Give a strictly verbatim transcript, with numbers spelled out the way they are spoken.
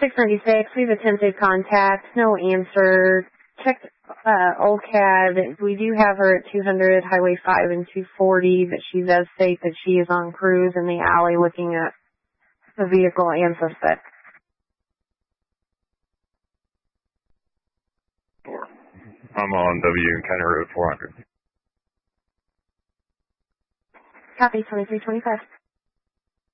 six ninety-six, we've attempted contact, no answer. Checked uh, O C A D. We do have her at two hundred, Highway five and two forty, but she does state that she is on cruise in the alley looking at the vehicle and suspect. I'm on W County Road four hundred. Copy, twenty-three twenty-five.